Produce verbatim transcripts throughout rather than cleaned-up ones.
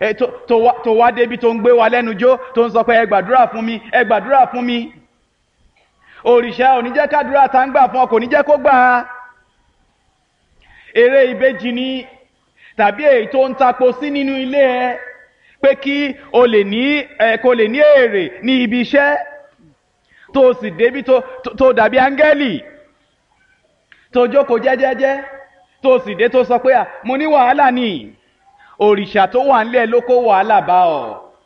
ẹ tó tó wá tó wá débi tó ń gbé wa lẹ́nu jó tó ń sọ pé ẹ gbàdúrà fún mi ẹ gbàdúrà fún mi òrìṣà ò ní jẹ́ kádúrà tá ń gbà fún ọ kò ní jẹ́ kó gbà á. Eré ìbejì ni tàbí èyí tó ń tapo sí nínú ilé ẹ pé kí o lè ní ẹ kó lè ní èrè ní ibi iṣẹ́ tó sì débi tó tó dàbí áńgẹ́lì tó jókòó jẹ́jẹ́jẹ́ tó sì dé tó sọ pé à mo ní wàhálà ni òrìṣà tó wà nílẹ̀ ló kó wàhálà bá ọ.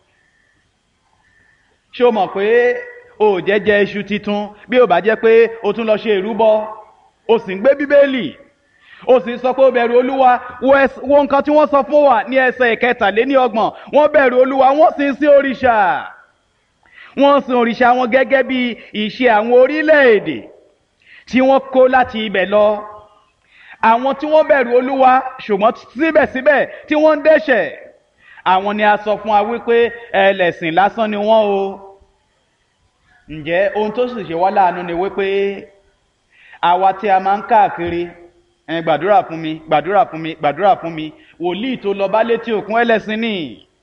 Ṣé o mọ̀ pé o jẹ́jẹ́ iṣu titun bí ó bá jẹ́ pé o tún lọ ṣe ìrúbọ o sì ń gbé bíbélì ó sì sọ pé ó bẹ̀rù olúwa wo nǹkan tí wọ́n sọ fún wa ní ẹsẹ̀ ìkẹtàléníọgbọ̀n wọ́n bẹ̀rù olúwa wọ́n sì ń sin òrìṣà wọ́n sin òrìṣà wọn gẹ́gẹ́ bí ìṣe àwọn orílẹ̀-èdè tí wọ́n kó láti ibẹ̀ lọ. Àwọn tí wọ́n bẹ̀rù olúwa ṣùgbọ́n síbẹ̀síbẹ̀ tí wọ́n ń dẹ́ṣẹ̀ àwọn ni a sọ fún wa wípé ẹlẹ́sìn lásán ni wọ́n o. Ǹjẹ́ ohun tó sì ṣe wá láàánú ni wípé àwa tí a máa ń káàkiri ẹ gbàdúrà fún mi gbàdúrà fún mi gbàdúrà fún mi wòlíì tó lọ bá létí òkun ẹlẹ́sìn ni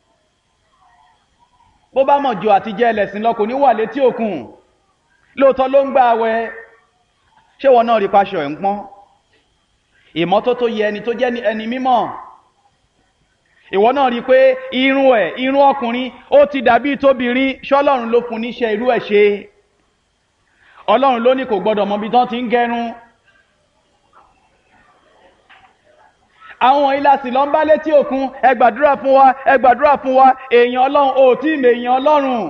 bó bá mọ̀ jù àti jẹ́ ẹlẹ́sìn lọ kò ní wà létí òkun lóòótọ́ ló ń gbà àwẹ̀ ṣé wọn náà rí paṣọ ẹ̀ ń pọ́n ìmọ́tótó yẹ ẹni tó jẹ́ ẹni mímọ́ ìwọ náà rí pé irun ẹ̀ irun ọkùnrin ó ti dàbí tóbìnrin ṣọ́lọ́run ló fún níṣẹ́ irú ẹ̀ ṣe ọlọ́run ló ní kò gbọ́dọ̀ mọ ibi tán ti ń gẹrun. Àwọn ìlàsì lọ ń bá létí òkun ẹ gbàdúrà fún wa ẹ gbàdúrà fún wa èèyàn ọlọ́run ò tí ì mọ èèyàn ọlọ́run.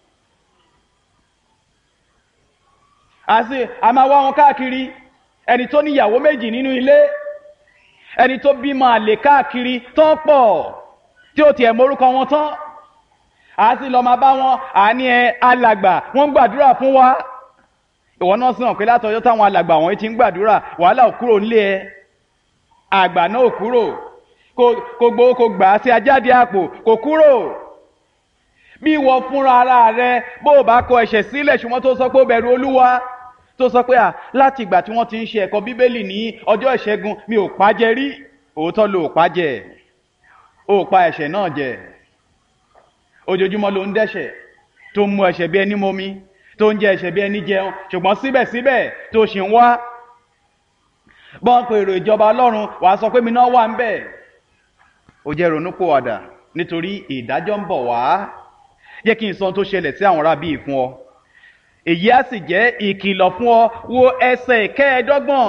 Àti a máa wá wọn káàkiri ẹni tó níyàwó méjì nínú ilé ẹni tó bímọ àlè káàkiri tán pọ̀ tí ó tiẹ̀ mórúkọ wọn tán àti lọ máa bá wọn àní ẹ alàgbà wọ́n ń gbàdúrà fún wa. Ìwọ náà sì hàn pé látọjọ́ táwọn alàgbà wọ̀nyí ti ń gbàdúrà wàhálà ò kúrò nílé ẹ àgbà náà ò kúrò kò gbowó kò gbà á sí ajáde àpò kò kúrò. Bí ìwọ fúnra ara rẹ bó o bá kọ ẹ̀ṣẹ̀ sílẹ̀ ṣùgbọ́n tó sọ pé ó bẹ̀rù olúwa tó sọ pé à láti ìgbà tí wọ́n ti ń ṣe ẹ̀kọ́ bíbélì ní ọjọ́ ìṣẹ́gun mi ò pàjẹ rí òótọ́ ló pàjẹ ó pa ẹ̀ṣẹ̀ náà jẹ ojoojúmọ́ ló ń dẹ́ṣẹ̀ tó ń mu ẹ̀ṣẹ̀ bí ẹni momi tó ń jẹ ẹ̀ṣẹ̀ bí ẹni jẹun ṣùgbọ́n síbẹ̀síbẹ̀ tó ṣì ń wá bọ́n pé èrò ìjọba ọlọ́run wàá sọ pé mi náà wà ń bẹ̀ ó jẹ́ ronúpìwàdà nítorí ìdájọ́ ń bọ̀ wá. Jẹ́ kí n sọ ohun tó ṣẹlẹ̀ sí àwọn ará bíi fún ọ èyí á sì jẹ́ ìkìlọ̀ fún ọ wo ẹsẹ̀ kẹẹ̀ẹ́dọ́gbọ̀n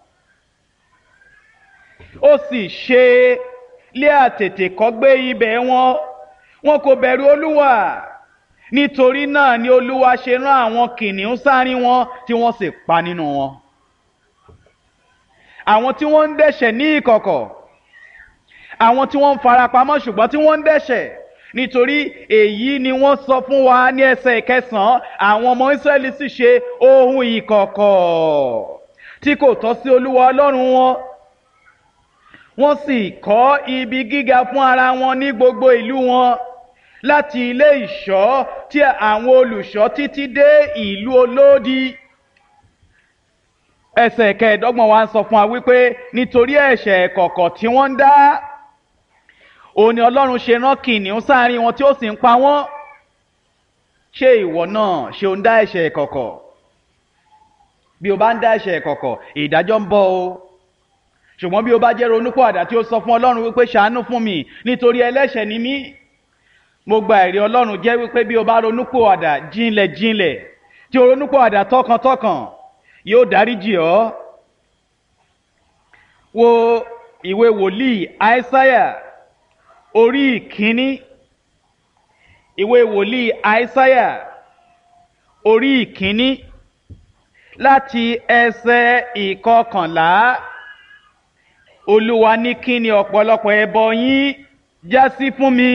ó sì ṣe lé àtètè kọ́gbé ibẹ̀ wọn wọn kò bẹ̀rù olúwa nítorí náà ni olúwa ṣe rán àwọn kìnìún sáárín wọn tí wọ́n sì pa nínú wọn. Àwọn tí wọ́n ń dẹ́ṣẹ̀ ní ìkọ̀kọ̀ àwọn tí wọ́n ń farapamọ́ ṣùgbọ́n tí wọ́n ń dẹ́ṣẹ̀ nítorí èyí ni wọ́n sọ fún wa ní ẹsẹ̀ ìkẹsàn-án àwọn ọmọ Ísírẹ́lì sì ṣe ohun ìkọ̀kọ̀ tí kò tọ́ sí olúwa ọlọ́run wọn wọ́n sì kọ́ ibi gíga fún ara wọn ní gbogbo ìlú wọn láti ilé ìṣọ́ tí àwọn olùṣọ́ títí dé ìlú olódi. Ẹsẹ̀ kẹẹ̀ẹ́dọ́gbọ̀n wa ń sọ fún wa wípé nítorí ẹ̀ṣẹ̀ ìkọ̀kọ̀ tí wọ́n ń dá òun ni ọlọ́run ṣe rán kìnìún sáàrin wọn tí ó sì ń pa wọ́n. Ṣé ìwọ náà ṣe ń dá ẹ̀ṣẹ̀ ìkọ̀kọ̀? Bí o bá ń dá ẹ̀ṣẹ̀ ìkọ̀kọ̀ ìdájọ́ ń bọ̀ o ṣùgbọ́n bí o bá jẹ́ ronúpìwàdà tí ó sọ fún ọlọ́run wípé ṣàánú fún mi nítorí ẹlẹ́ṣẹ̀ ni mí mo gba ẹ̀rí ọlọ́run jẹ́ wípé bí o bá ronúpìwàdà jinlẹ̀ jinlẹ̀ tí o ronúpìwàdà tọkàntọkàn yóò dáríjì ọ́. Wo ìwé wòlíì Aísáyà orí ìkíní ìwé wòlíì Aísáyà orí ìkíní láti ẹsẹ̀ ìkọkànlá. Olúwa ní kí ni ọ̀pọ̀lọpọ̀ ẹbọ yín já sí fún mi?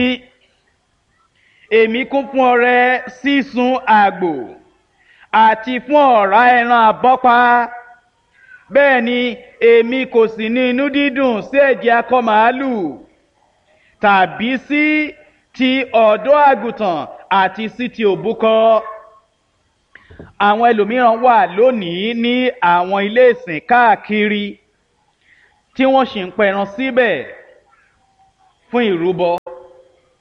Èmi kún fún ọrẹ sísun àgbò àti fún ọ̀rá ẹran àbọ́pa. Bẹ́ẹ̀ ni èmi kò sì ní inú dídùn sí ẹ̀jẹ̀ akọ màálù tàbí sí ti ọ̀dọ́ àgùntàn àti sí ti òbúkọ. Àwọn ẹlòmíràn wà lónìí ní àwọn ilé ìsìn káàkiri tí wọ́n sì ń pẹran síbẹ̀ fún ìrúbọ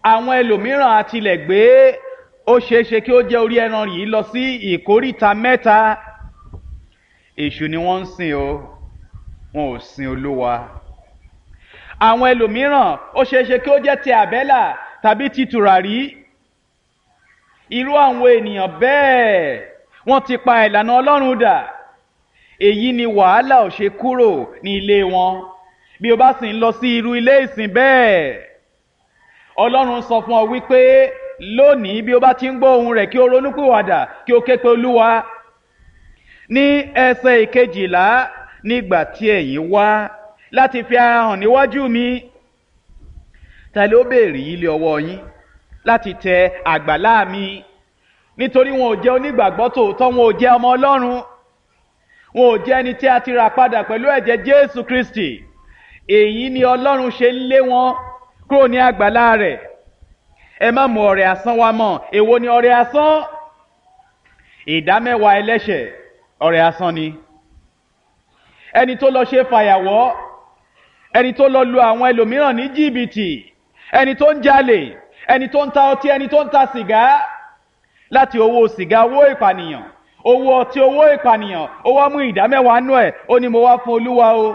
àwọn ẹlòmíràn àtilẹ̀ gbé ó ṣeéṣe kí ó jẹ́ orí ẹran yìí lọ sí ìkóríta mẹ́ta. Èṣù ni wọ́n ń sìn o, wọn ò sin Olúwa. Àwọn ẹlòmíràn ó ṣeéṣe kí ó jẹ́ ti àbẹ́là tàbí ti tùràrí. Irú àwọn ènìyàn bẹ́ẹ̀ wọ́n ti pa ìlànà Ọlọ́run dà. Èyí ni wàhálà ò ṣe kúrò ní ilé wọn. Bí o bá sì ń lọ sí irú ilé ìsìn bẹ́ẹ̀, Ọlọ́run sọ fún ọ wípé lónìí bí o bá ti ń gbọ́ ohùn rẹ̀ kí o ronúpìwàdà kí o ké pe Olúwa. Ní ẹsẹ̀ ìkejìlá, nígbà tí ẹ̀yin wá láti fi ara hàn níwájú mi, ta ló béèrè yìí lé ọwọ́ yín láti tẹ àgbàlá mi? Nítorí wọn ò jẹ́ onígbàgbọ́ tòótọ́, wọn ò jẹ́ ọmọ Ọlọ́run, wọn ò jẹ́ ẹni tí a ti rà padà pẹ̀lú ẹ̀jẹ̀ Jésù Kristi. Èyí ni Ọlọ́run ṣe ń lé wọn kúrò ní àgbàlá rẹ̀. Ẹ má mú ọrẹ asán wá mọ́. Èwo ni ọrẹ asán? Ìdámẹ́wàá ẹlẹ́ṣẹ̀ ọrẹ asán ni. Ẹni tó lọ ṣe fàyàwọ́, ẹni tó lọ lu àwọn ẹlòmíràn ní jìbìtì, ẹni tó ń jalè, ẹni tó ń ta ọtí, ẹni tó ń ta sìgá, láti owó sìgá, owó ìpànìyàn, owó ọtí, owó ìpànìyàn, ó wá mú ìdámẹ́wàá nú ẹ̀, ó ní mo wá fún Olúwa o.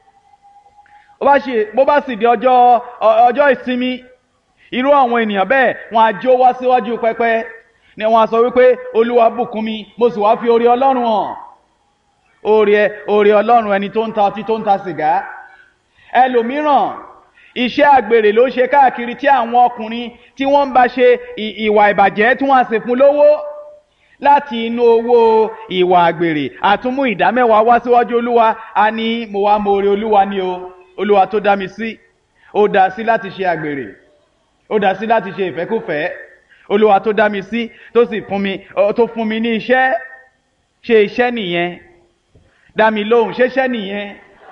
Bó bá sì di ọjọ́ ọjọ́ ìsinmi, irú àwọn ènìyàn bẹ́ẹ̀ wọ́n á jó wá síwájú pẹpẹ ni wọ́n á sọ wípé Olúwa bùkún mi, mo sì wá fi oore Ọlọ́run hàn. Oore oore Ọlọ́run ẹni tó ń ta ọtí, tó ń ta sìgá. Ẹlòmíràn iṣẹ́ àgbèrè ló ṣe káàkiri tí àwọn ọkùnrin tí wọ́n ń bá ṣe ìwà ìbàjẹ́ tí wọ́n á sì fún lówó. Láti inú owó ìwà àgbèrè àtúnmú ìdámẹ́wàá wá síwájú Olúwa, a ní mo wá mọ oore Olúwa ni o. Olúwa tó dá mi sí, ó dá sí láti ṣe àgbèrè, ó dá sí láti ṣe ìfẹ́kúfẹ̀ẹ́. Olúwa tó dá mi sí, tó sì fún mi, tó fún mi ní iṣẹ́. Ṣé iṣẹ́ nìyẹn? Dá mi lóhùn, ṣé iṣẹ́ nìyẹn?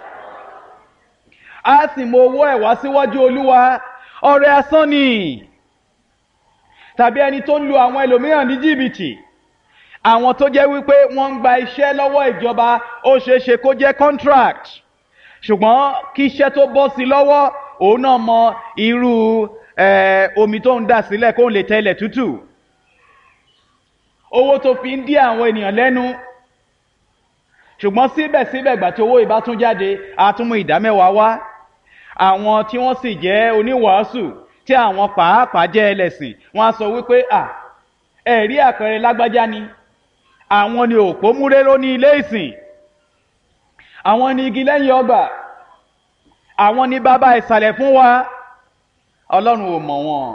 A sì mú owó ẹ̀ wá síwájú Olúwa, ọrẹ asán ni. Tàbí ẹni tó ń lu àwọn ẹlòmíràn ní jìbìtì, àwọn tó jẹ́ wípé wọ́n ń gba iṣẹ́ lọ́wọ́ ìjọba, ó ṣeéṣe kó jẹ́ contract, ṣùgbọ́n kí iṣẹ́ tó bọ́ sí lọ́wọ́, òun náà mọ irú omi tó ń dà sílẹ̀ kó lè tẹ́lẹ̀ tútù. Owó tó fi ń dí àwọn ènìyàn lẹ́nu, ṣùgbọ́n síbẹ̀síbẹ̀ ìgbà tí owó ìbá tún jáde, a tún mú ìdámẹ́wàá wá. Àwọn tí wọ́n sì jẹ́ oníwàásù, tí àwọn pàápàá jẹ́ ẹlẹ́sìn, wọ́n á sọ wípé à ẹ̀rí àpẹẹrẹ lágbájá ni, àwọn ni òpó múréró ní ilé ìsìn, àwọn ni igi lẹ́yìn ọgbà, àwọn ni bàbá ìsàlẹ̀ fún wa. Ọlọ́run ò mọ̀ wọ́n.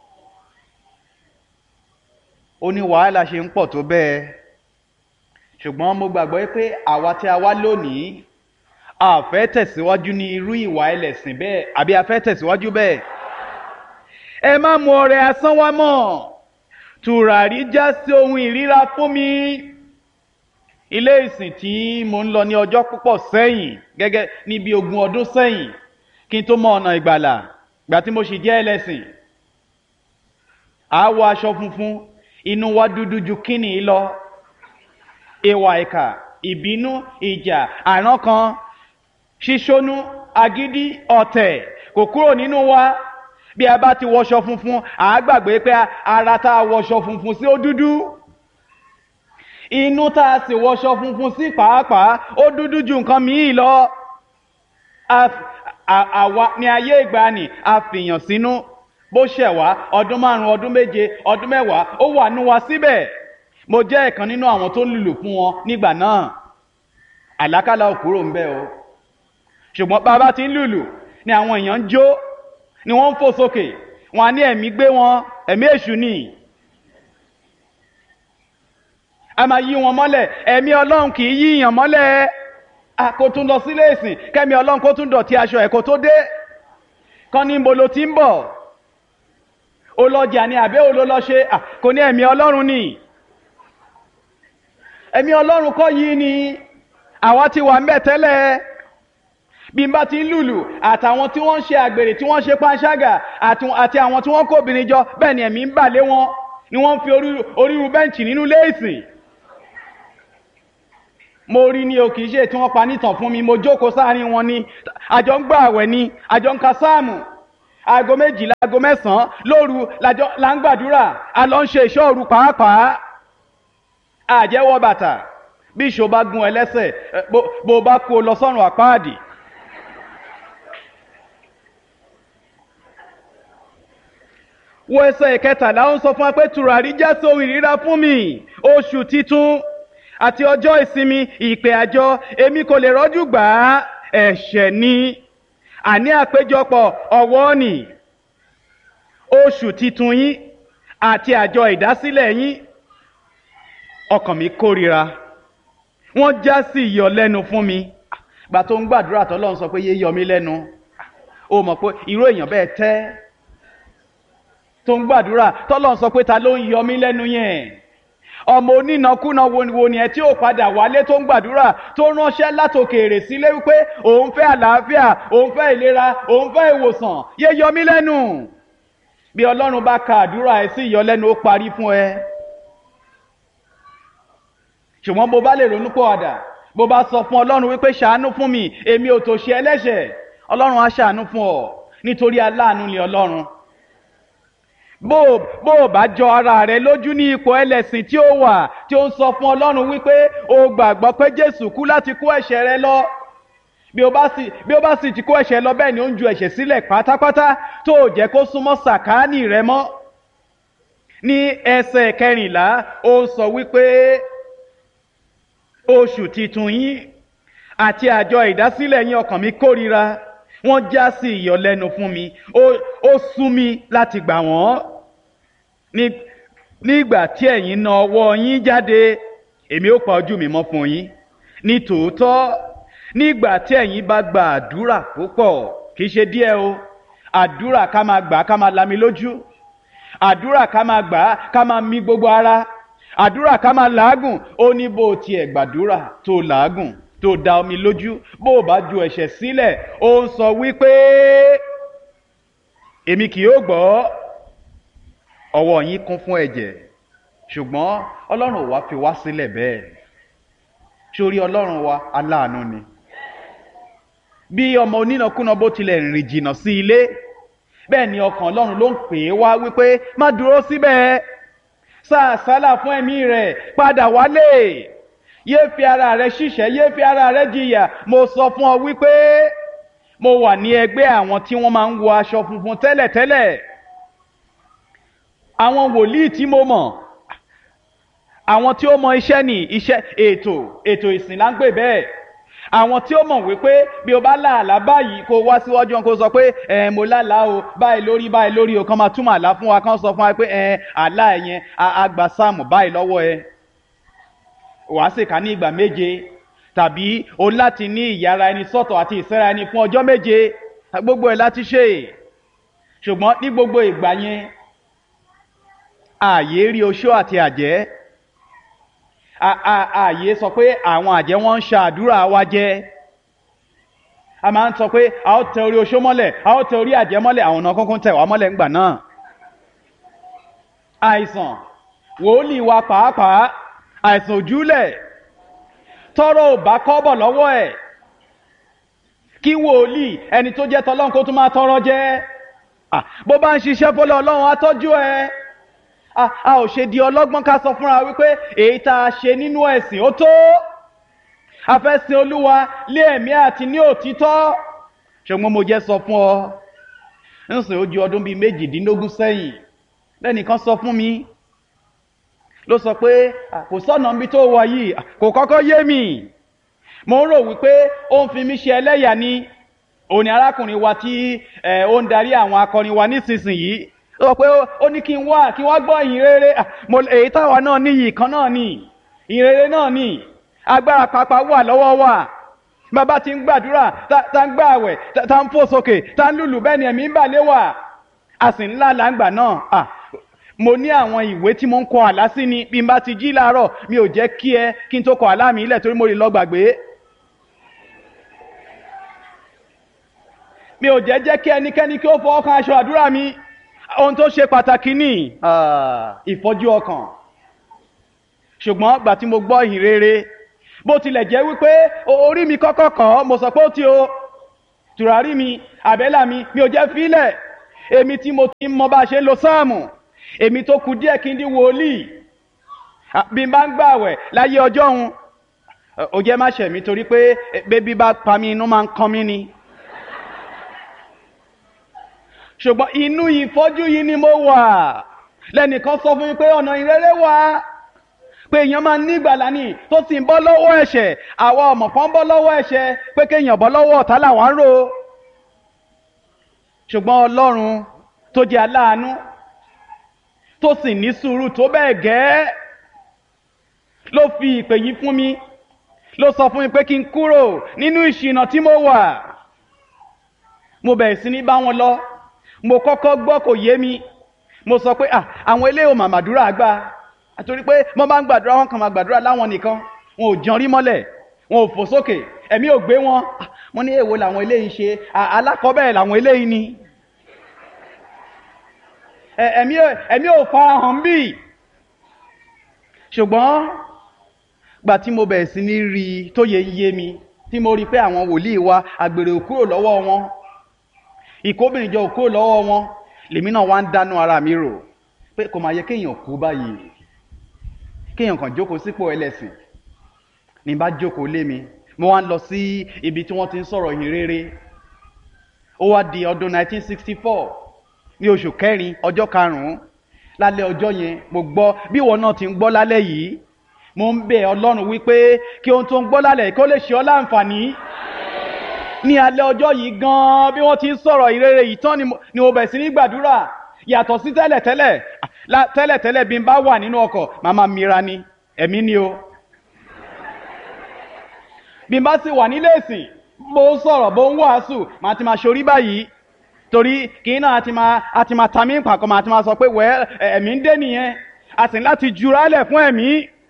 Ó ní wàhálà ṣe ń pọ̀ tó bẹ́ẹ̀, ṣùgbọ́n mo gbàgbọ́ pé àwa tí a wá lónìí, a fẹ́ tẹ̀síwájú ní irú ìwà ẹlẹ́sìn bẹ́ẹ̀, àbí a fẹ́ tẹ̀síwájú bẹ́ẹ̀. Ẹ má mú ọrẹ asán wá mọ́. Tùràrí já sí ohun ìríra fún mi. Ilé ìsìn tí mo ń lọ ní ọjọ́ púpọ̀ sẹ́yìn, gẹ́gẹ́ ní bí ogún ọdún sẹ́yìn, kí n tó mọ ọ̀nà ìgbàlà, gbà tí mo sì jẹ́ ẹlẹ́sìn. A wọ aṣọ funfun, inú wa dúdú ju kíni lọ. Ìwà ìkà, ìbínú, ìjà, àrán kan, ṣíṣónú, agídí, ọ̀tẹ̀ kò kúrò nínú wa. Bí a bá ti wọṣọ funfun, à á gbàgbé pé ara tá a wọṣọ funfun sí ó dúdú. Inú tá a sì wọṣọ funfun sí pàápàá ó dúdú ju nǹkan míì lọ. Àwa ní ayé ìgbàanì a fìyàn sínú, bó ṣẹ̀ wá ọdún márùn-ún, ọdún méje, ọdún mẹ́wàá, ó wà nú wa síbẹ̀. Mo jẹ́ ìkan nínú àwọn tó ń lùlù fún wọn nígbà náà. Àlákàlà ò kúrò ń bẹ̀ o. Ṣùgbọ́n bàbá ti ń lùlù ni àwọn èèyàn ń jó, ni wọ́n ń fò sókè, wọ́n á ní ẹ̀mí gbé wọn, ẹ̀mí èṣù ni. A máa yí wọn mọ́lẹ̀, ẹ̀mí Ọlọ́run kì í yí ìyàn mọ́lẹ̀. A kò tún lọ sílé ìsìn, kẹ́mi Ọlọ́run kó tún dọ̀tí aṣọ ẹ̀ kó tó dé. Kán ní ibo lo ti ń bọ̀. O lọ jà ní àbẹ́ o ló lọ ṣe, kò ní ẹ̀mí Ọlọ́run ni. Ẹ̀mí Ọlọ́run kọ́ yìí ni, àwa ti wà ń bẹ̀ tẹ́lẹ̀. Bí n bá ti ń lùlù, àtàwọn tí wọ́n ń ṣe àgbèrè, tí wọ́n ń ṣe panṣágà, àti àwọn tí wọ́n kó obìnrin jọ, bẹ́ẹ̀ ni ẹ̀mí ń bà lé wọn, ni wọ́n ń fi oríru bẹ́ǹchì nínú ilé ìsìn. Mo rí ní o kìí ṣe tí wọ́n pa nítàn fún mi, mo jókòó sáàrin wọn ni, àjọ ń gbà àwẹ̀ ni, àjọ ń ka sáàmù, aago méjìlá aago mẹ́sàn-án lóru lájọ là ń gbàdúrà a lọ ń ṣe ìṣọ́ òru pàápàá àjẹwọ́ bàtà bí ìṣó bá gún ẹ lẹ́sẹ̀ bó bá kó lọ sọ́run àpáàdì. wo ẹsẹ̀ ìkẹtàlá ó ń sọ fún wa pé tùràrí já sí ohun ìríra fún mi oṣù titun àti ọjọ́ ìsinmi ìpè àjọ èmi kò lè rọ́jú gbà á ẹ̀ṣẹ̀ ni àní àpéjọpọ̀ ọ̀wọ́ nì oṣù titun yín àti àjọ ìdásílẹ̀ yín ọkàn mi kórìíra wọ́n já sí ìyọlẹ́nu fún mi gbà tó ń gbàdúrà tọ́lọ́run sọ pé yé yọ mí lẹ́nu ó mọ̀ pé irú èèyàn bẹ́ẹ̀ tẹ́ tó ń gbàdúrà tọ́lọ́run sọ pé ta ló ń yọ mí lẹ́nu yẹn ọmọ onínàkúnà wo ni ẹ tí ó padà wálé tó ń gbàdúrà tó ránṣẹ́ látòkèèrè sílé wípé òun fẹ́ àlàáfíà òun fẹ́ ìlera òun fẹ́ ìwòsàn yé yọ mí lẹ́nu bí ọlọ́run bá ka àdúrà ẹ sí ìyọlẹ́nu ó parí fún ẹ ṣùgbọ́n bó bá lè ronú pọ̀wàdà bó bá sọ fún ọlọ́run wípé ṣàánú fún mi èmi ò tòṣì ẹlẹ́ṣẹ̀ ọlọ́run á ṣàánú fún ọ nítorí aláàánú ni ọlọ́run bó bó bá jọ ara rẹ lójú ní ipò ẹlẹ́sìn tí ó wà tí ó ń sọ fún ọlọ́run wípé o gbàgbọ́ pé jésù kú láti kó ẹ̀ṣẹ̀ rẹ lọ bí o bá sì bí o bá sì ti kó ẹ̀ṣẹ̀ lọ bẹ́ẹ̀ ni ó ń ju ẹ̀ṣẹ̀ sílẹ̀ pátápátá tó ò jẹ́ kó súnmọ́ sàkáání rẹ mọ́ ní ẹsẹ̀ kẹrìnlá ó ń sọ wípé oṣù titun yín àti àjọ ìdásílẹ̀ yín ọkàn mi kórìíra wọ́n já sí ìyọlẹ́nu fún mi ó sú mi láti gbà wọ́n nígbà tí ẹ̀yin na ọwọ́ yín jáde èmi ó pa ojú mi mọ́ fún yín ní tòótọ́ nígbà tí ẹ̀yin bá gba àdúrà púpọ̀ kì í ṣe díẹ̀ o àdúrà ká máa gbà ká máa lami lójú àdúrà ká máa gbà ká máa mì gbogbo ara àdúrà ká máa làágùn ó ní bó tiẹ̀ gbàdúrà tó làágùn tó da omi lójú bó o bá ju ẹ̀ṣẹ̀ sílẹ̀ ó ń sọ wípé èmi kì yóò gbọ́ ọwọ́ yín kún fún ẹ̀jẹ̀ ṣùgbọ́n ọlọ́run ò wá fi wá sílẹ̀ bẹ́ẹ̀ sórí ọlọ́run wa aláàánú ni bí ọmọ onínàkúnà bó tilẹ̀ rìn jìnnà sí ilé bẹ́ẹ̀ ni ọkàn ọlọ́run ló ń pè é wá wípé má dúró síbẹ̀ sàásálà fún ẹ̀mí rẹ̀ padà wálé yé fi ara rẹ̀ ṣiṣẹ́ yé fi ara rẹ̀ jìyà mo sọ fún ọ wípé mo wà ní ẹgbẹ́ àwọn tí wọ́n máa ń wọ aṣọ funfun tẹ́lẹ̀tẹ́lẹ̀ àwọn wòlíì tí mo mọ̀ àwọn tí ó mọ iṣẹ́ ní iṣẹ́ ètò ètò ìsìn là ń pè bẹ́ẹ̀ àwọn tí ó mọ̀ wípé bí o bá láàlá báyìí kó wá síwájú wọn kó sọ pé ẹ mo lálàá o báyìí lórí báyìí lórí o kàn máa túmọ̀ àlá fún wa kàn sọ fún wa pé ẹ àlá ẹ yẹn àgbà sáàmù báyìí lọ́wọ́ ẹ wàá sì ká ní ìgbà méje tàbí o láti ní ìyára ẹni sọ́tọ̀ àti ìsẹ́ra ẹni fún ọjọ́ méje gbogbo ẹ̀ láti ṣe ṣùgbọ́n ní gbogbo ìgbà yẹn ààyè rí oṣó àti àjẹ́ ààyè sọ pé àwọn àjẹ́ wọ́n ń ṣàdúrà wa jẹ́ a máa ń sọ pé a ó tẹ orí oṣó mọ́lẹ̀ a ó tẹ orí àjẹ́ mọ́lẹ̀ àwọn ọ̀nà kọ́kọ́ tẹ̀ wá mọ́lẹ̀ ńgbà náà àìsàn wòlíì wa pàápàá àìsàn òjúlẹ̀ tọrọ ò bá kọ́bọ̀ lọ́wọ́ ẹ̀ kí wòlíì ẹni tó jẹ́ tọlọ́run kó tún máa tọrọ jẹ́ bó bá ń ṣiṣẹ́ fọlọ́ ọlọ́run á tọ́jú ẹ a ò ṣe di ọlọ́gbọ́n ká sọ fúnra wípé èyí tá a ṣe nínú ẹ̀sìn ó tó a fẹ́ sin olúwa lé ẹ̀mí àti ní òtítọ́ ṣùgbọ́n mo jẹ́ sọ fún ọ ń sìn ó ju ọdún bíi méjìdínlógún sẹ́yìn lẹ́nìkan sọ fún mi ló sọ pé kò sọ́nà níbi tó wọ yìí kò kọ́kọ́ yé mi mo ń rò wípé ó ń fi mí ṣe ẹlẹ́yà ni òní arákùnrin wa tí ó ń darí àwọn akọrin wa nísinsìnyí ó sọ pé ó ní kí n wá kí n wá gbọ́ ìyìn rere èyí táwa náà ní yìí kan náà ní ìyìn rere náà ní agbára pàápàá wà lọ́wọ́ wa bàbá ti ń gbàdúrà tá ń gbà àwẹ̀ tá ń fò sókè tá ń lùlù bẹ́ẹ̀ ni ẹ̀mí ń bà lé wà a sì ńlá làǹgbà náà mo ní àwọn ìwé tí mo ń kọ àlá sí ni bí n bá ti jí láàárọ̀ mi ò jẹ́ kí ẹ kí n tó kọ àlá mi ilẹ̀ torí mo lè lọ gbàgbé mi ò jẹ́ jẹ́ kí ẹnikẹ́ni kí ó fọwọ́ kan aṣọ àdúrà mi ohun tó ṣe pàtàkì ní ìfọ́jú ọkàn ṣùgbọ́n gbà tí mo gbọ́ ìhìn rere bó tilẹ̀ jẹ́ wípé orí mi kọ́kọ́ kọ́ mo sọ pé ó ti o tùràrí mi àbẹ́là mi mi ò jẹ́ fílẹ̀ èmi tí mo ti ń mọ bá a ṣe ń lo sáàmù, èmi tó kù díẹ̀ kí n di wòlíì, bí n bá ń gbààwẹ̀ láyé ọjọ́ òun, ó jẹ́ má ṣẹ̀ mí torí pé bébí bá pa mí inú máa ń kan mí ni. Ṣùgbọ́n inú ìfọ́jú yìí ni mo wà lẹ́nìkan sọ fún mi pé ọ̀nà ìrere wà, pé èèyàn máa ní ìgbàlà ní tó sì ń bọ́ lọ́wọ́ ẹ̀ṣẹ̀. Àwa ọmọ kan bọ́ lọ́wọ́ ẹ̀ṣẹ̀ pé kéèyàn bọ́ lọ́wọ́ ọ̀tá làwọn ń rò. Ṣùgbọ́n Ọlọ́run tó jẹ́ aláàánú tó sì ní sùúrù tó bẹ́ẹ̀ gẹ́ ló fi ìpè yìí fún mi, ló sọ fún mi pé kí n kúrò nínú ìṣìnà tí mo wà. Mo bẹ̀rẹ̀ sí ní bá wọn lọ. Mo kọ́kọ́ gbọ́ kò yé mi. Mo sọ pé ah àwọn eléyìí ò màmá dúrà gbà, àtorí pé wọ́n bá ń gbàdúrà wọn kàn máa gbàdúrà láwọn nìkan, wọn ò jẹun rí mọ́lẹ̀, wọn ò fò sókè, ẹ̀mí ò gbé wọn. Mo ní èwo làwọn eléyìí ṣe, alákọ̀ọ́bẹ̀rẹ̀ làwọn eléyìí ni, ẹ̀mí ẹ̀mí ò farahàn bí. Ṣùgbọ́n gbà tí mo bẹ̀rẹ̀ sí ní rí tó yẹ yé mi, tí mo rí pé àwọn wòlíì wa àgbèrè ò kúrò lọ́wọ́ wọn, ìkóbìnrin jọ ò kúrò lọ́wọ́ wọn, lèmi náà wá ń dánú ara mi rò pé kò máa yẹ kéèyàn kú báyìí, kéèyàn kàn jókòó sípò ẹlẹ́sìn. Ní bá jókòó lé mi, mo wá ń lọ sí ibi tí wọ́n ti ń sọ̀rọ̀ ìhìn rere. Ó wá di ọdún nineteen sixty-four ní oṣù kẹrin ọjọ́ karùn-ún. Lálẹ́ ọjọ́ yẹn mo gbọ́ bí ìwọ náà ti ń gbọ́ lálẹ́ yìí. Mo ń bẹ̀ Ọlọ́run wípé kí ohun tó ń gbọ́ lálẹ́ kó lè ṣe ọ́ láǹfààní. Ní alẹ́ ọjọ́ yìí gan-an bí wọ́n ti ń sọ̀rọ̀ ìrere yìí tán ni mo bẹ̀ sí ní gbàdúrà. Yàtọ̀ sí tẹ́lẹ̀tẹ́lẹ̀, tẹ́lẹ̀tẹ́lẹ̀ bí n bá wà nínú ọkọ̀ màmá mira ni, ẹ̀mí ni o. Bí n bá sì wà nílé ìsìn, bó ń sọ̀rọ̀ bó ń wàásù, màá ti máa ṣorí báyìí. Torí kì í náà àti máa àti máa ta mí pàkọ́, màá ti máa sọ pé wẹ́ ẹ̀mí ń dé nìyẹn, a sì ní láti jurálẹ̀ fún ẹ̀mí.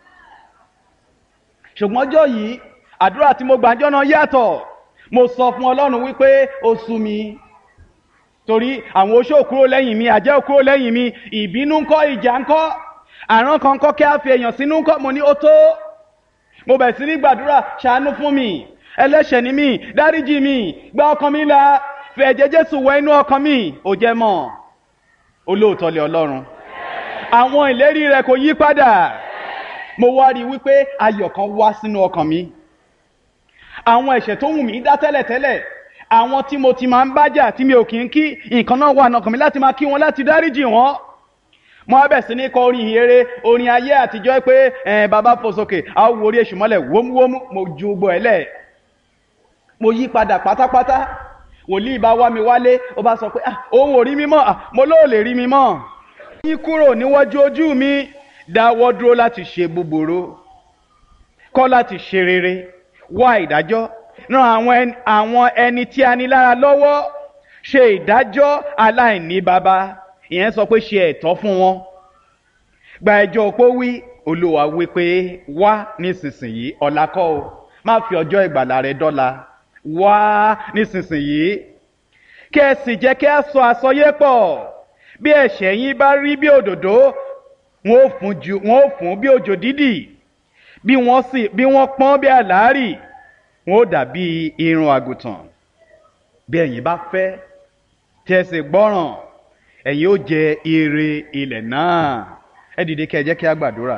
Ṣùgbọ́n ọjọ́ yìí àdúrà tí mo gbàjọ́ náà yàtọ̀. Mo sọ fún Ọlọ́run wípé ó sú mi, torí àwọn oṣó kúrò lẹ́yìn mi, àjẹ́ kúrò lẹ́yìn mi, ìbínú ńkọ́, ìjà ńkọ́, àrán kan ńkọ́, kí á fi èèyàn sínú ńkọ́. Mo ní ó tó. Mo bẹ̀rẹ̀ sí ní gbàdúrà, ṣàánú fún mi, ẹlẹ́ṣẹ̀ ni mí, dáríjì mi, gba ọkàn mi là, fi ẹ̀jẹ̀ Jésù wẹ inú ọkàn mi. Ó jẹ́ mọ́ olóòótọ́ lé Ọlọ́run, àwọn ìlérí rẹ̀ kò yí padà. Mo wá rí wípé ayọ̀ kan wá sínú ọkàn mi. Àwọn ẹ̀ṣẹ̀ tó wù mí dá tẹ́lẹ̀tẹ́lẹ̀, àwọn tí mo ti máa ń bájà tí mi ò kí ń kí, nǹkan náà wà nọkàn mi láti máa kí wọn, láti dáríjì wọn. Mo á bẹ̀ sí ní kọ orin ìhìnrere, orin ayé àtijọ́ pé ẹ̀ẹ́n bàbá fò sókè, a ó wo orí èṣù mọ́lẹ̀ wómúwómú. Mo ju gbọ́ ẹ̀ lẹ̀. Mo yí padà pátápátá. Wòlíì bá wá mi wálé, ó bá sọ pé ah òun ò rí mi mọ́. Ah mo lóò lè rí mi mọ́. Yín kúrò níwájú ojú mi, dáwọ́ dúró láti ṣe búburú, kọ́ láti ṣe rere, wá ìdájọ́, ràn àwọn ẹni tí a ní lára lọ́wọ́, ṣe ìdájọ́ aláìní baba. Ìyẹn sọ pé ṣe ẹ̀tọ́ fún wọn. Gba ẹjọ́ opó wí, Olúwa wí pé wá nísinsìnyí, ọ̀la kọ́ o, má fi ọjọ́ ìgbàlà rẹ dọ́là, wá nísinsìnyí. Kí ẹ sì jẹ́ kí a sọ àsọyé pọ̀. Bí ẹ̀ṣẹ̀ yín bá rí bí òdòdó, wọn ó fún ju wọn ó fún bí òjò dídì, bí wọ́n sì bí wọ́n pọ́n bí àlárì, wọn ó dàbí irun àgùntàn. Bí ẹ̀yin bá fẹ́ tí ẹ sì gbọ́ràn, ẹ̀yin ó jẹ ire ilẹ̀ náà. Ẹ dìde kí ẹ jẹ́ kí a gbàdúrà.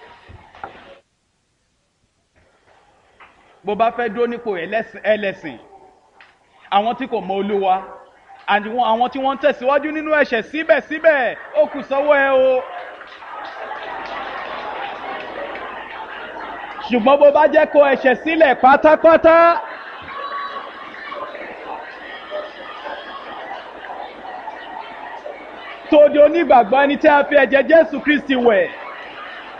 Bó bá fẹ́ dúró nípò ẹlẹ́sìn, àwọn tí kò mọ Olúwa, àwọn tí wọ́n ń tẹ̀síwájú nínú ẹ̀ṣẹ̀ síbẹ̀síbẹ̀, ó kù sọ́wọ́ ẹ o. Ṣùgbọ́n bó bá jẹ́ kó ẹ̀ṣẹ̀ sílẹ̀ pátápátá, tó di onígbàgbọ́ ẹni tí a fi ẹ̀jẹ̀ Jésù Kristi wẹ̀,